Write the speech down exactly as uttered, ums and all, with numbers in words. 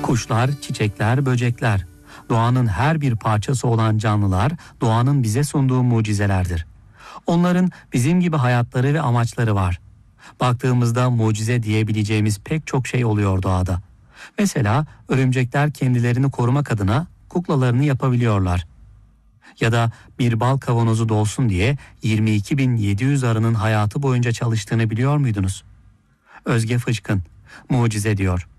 Kuşlar, çiçekler, böcekler, doğanın her bir parçası olan canlılar doğanın bize sunduğu mucizelerdir. Onların bizim gibi hayatları ve amaçları var. Baktığımızda mucize diyebileceğimiz pek çok şey oluyor doğada. Mesela örümcekler kendilerini korumak adına kuklalarını yapabiliyorlar. Ya da bir bal kavanozu dolsun diye yirmi iki bin yedi yüz arının hayatı boyunca çalıştığını biliyor muydunuz? Özge Fışkın, mucize diyor.